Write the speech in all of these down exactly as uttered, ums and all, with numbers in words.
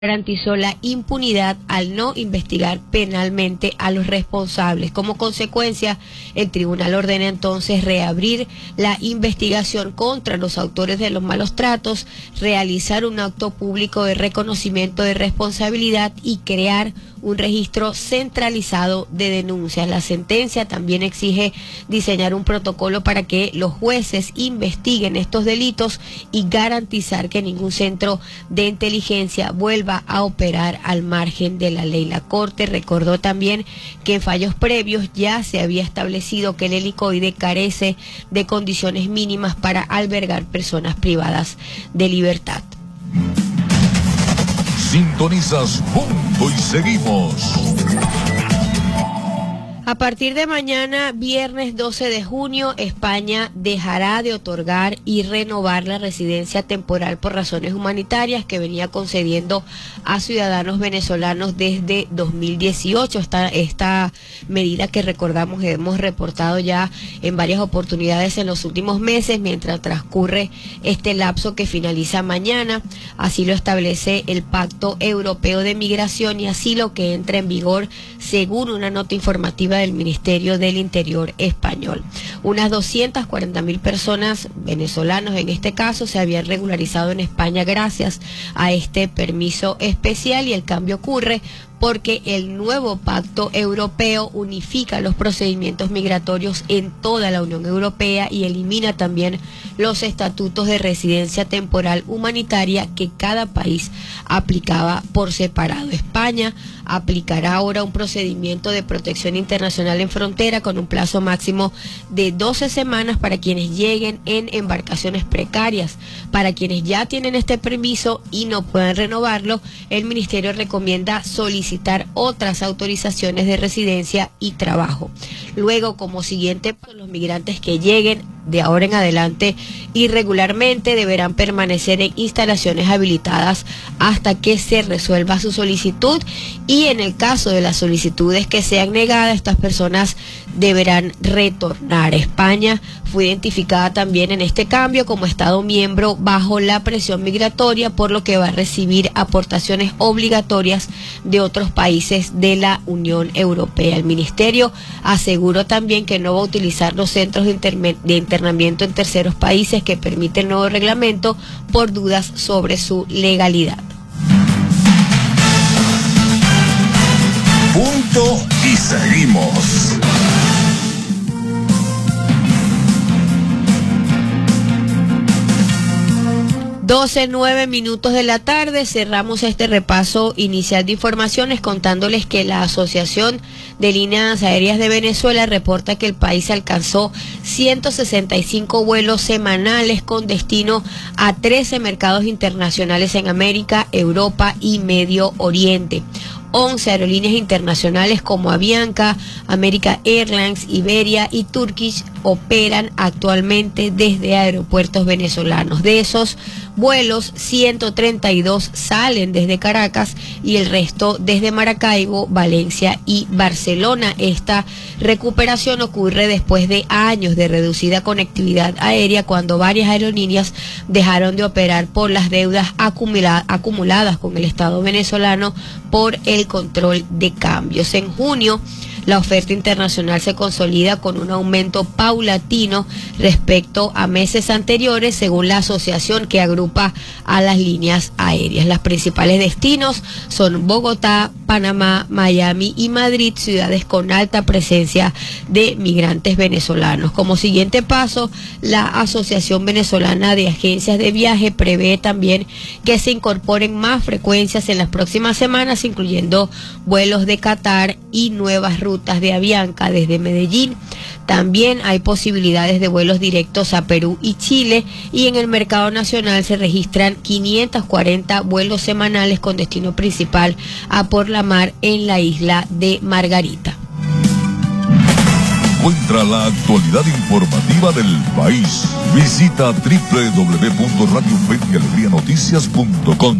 garantizó la impunidad al no investigar penalmente a los responsables. Como consecuencia, el tribunal ordena entonces reabrir la investigación contra los autores de los malos tratos, realizar un acto público de reconocimiento de responsabilidad y crear un registro centralizado de denuncias. La sentencia también exige diseñar un protocolo para que los jueces investiguen estos delitos y garantizar que ningún centro de inteligencia vuelva a operar al margen de la ley. La Corte recordó también que en fallos previos ya se había establecido que el helicoide carece de condiciones mínimas para albergar personas privadas de libertad. Sintonizas Punto y seguimos. A partir de mañana, viernes doce de junio, España dejará de otorgar y renovar la residencia temporal por razones humanitarias que venía concediendo a ciudadanos venezolanos desde dos mil dieciocho. Esta, esta medida que recordamos hemos reportado ya en varias oportunidades en los últimos meses, mientras transcurre este lapso que finaliza mañana. Así lo establece el Pacto Europeo de Migración y Asilo, que entra en vigor según una nota informativa del Ministerio del Interior español. Unas doscientas cuarenta mil personas, venezolanos en este caso, se habían regularizado en España gracias a este permiso especial, y el cambio ocurre porque el nuevo pacto europeo unifica los procedimientos migratorios en toda la Unión Europea y elimina también los estatutos de residencia temporal humanitaria que cada país aplicaba por separado. España aplicará ahora un procedimiento de protección internacional en frontera con un plazo máximo de doce semanas para quienes lleguen en embarcaciones precarias. Para quienes ya tienen este permiso y no puedan renovarlo, el Ministerio recomienda solicitar otras autorizaciones de residencia y trabajo. Luego, como siguiente, los migrantes que lleguen de ahora en adelante irregularmente deberán permanecer en instalaciones habilitadas hasta que se resuelva su solicitud, y en el caso de las solicitudes que sean negadas, estas personas deberán retornar. España fue identificada también en este cambio como Estado miembro bajo la presión migratoria, por lo que va a recibir aportaciones obligatorias de otros países de la Unión Europea. El Ministerio aseguró también que no va a utilizar los centros de, de internamiento en terceros países que permite el nuevo reglamento por dudas sobre su legalidad. Punto y seguimos. doce, nueve minutos de la tarde, cerramos este repaso inicial de informaciones contándoles que la Asociación de Líneas Aéreas de Venezuela reporta que el país alcanzó ciento sesenta y cinco vuelos semanales con destino a trece mercados internacionales en América, Europa y Medio Oriente. once aerolíneas internacionales como Avianca, American Airlines, Iberia y Turkish operan actualmente desde aeropuertos venezolanos. De esos vuelos, ciento treinta y dos salen desde Caracas y el resto desde Maracaibo, Valencia y Barcelona. Esta recuperación ocurre después de años de reducida conectividad aérea, cuando varias aerolíneas dejaron de operar por las deudas acumula- acumuladas con el Estado venezolano por el control de cambios. En junio, la oferta internacional se consolida con un aumento paulatino respecto a meses anteriores, según la asociación que agrupa a las líneas aéreas. Los principales destinos son Bogotá, Panamá, Miami y Madrid, ciudades con alta presencia de migrantes venezolanos. Como siguiente paso, la Asociación Venezolana de Agencias de Viaje prevé también que se incorporen más frecuencias en las próximas semanas, incluyendo vuelos de Qatar y nuevas rutas de Avianca desde Medellín. También hay posibilidades de vuelos directos a Perú y Chile, y en el mercado nacional se registran quinientos cuarenta vuelos semanales con destino principal a Por la Mar en la isla de Margarita. Encuentra la actualidad informativa del país. Visita doble u doble u doble u punto radio fe y alegría noticias punto com.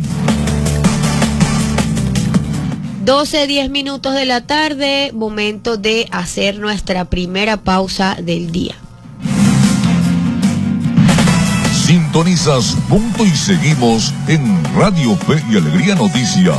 doce, diez minutos de la tarde, momento de hacer nuestra primera pausa del día. Sintonizas Punto y Seguimos en Radio Fe y Alegría Noticias.